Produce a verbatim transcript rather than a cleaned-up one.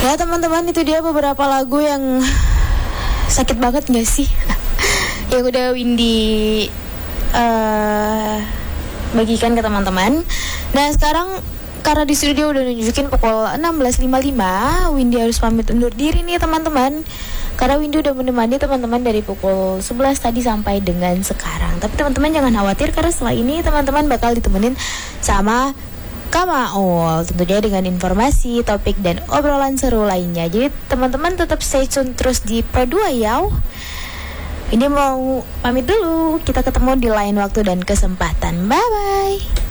Ya teman-teman, itu dia beberapa lagu yang sakit banget gak sih? Yang udah Windy uh, bagikan ke teman-teman. Nah sekarang karena di studio udah nunjukin pukul enam belas lima puluh lima, Windy harus pamit undur diri nih teman-teman. Karena Windy udah menemani teman-teman dari pukul sebelas tadi sampai dengan sekarang. Tapi teman-teman jangan khawatir, karena setelah ini teman-teman bakal ditemenin sama Kamaul, tentunya dengan informasi, topik, dan obrolan seru lainnya. Jadi teman-teman tetap stay tune terus di Pro dua ya. Ini mau pamit dulu, kita ketemu di lain waktu dan kesempatan. Bye-bye.